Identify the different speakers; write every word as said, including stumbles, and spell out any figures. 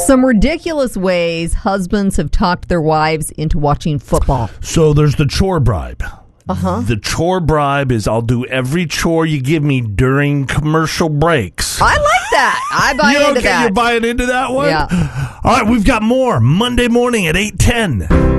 Speaker 1: Some ridiculous ways husbands have talked their wives into watching football.
Speaker 2: So there's the chore bribe.
Speaker 1: Uh-huh.
Speaker 2: The chore bribe is I'll do every chore you give me during commercial breaks.
Speaker 1: I like that. I buy
Speaker 2: you
Speaker 1: into
Speaker 2: okay?
Speaker 1: that.
Speaker 2: You're buying into that one?
Speaker 1: Yeah.
Speaker 2: All right, we've got more Monday morning at eight ten.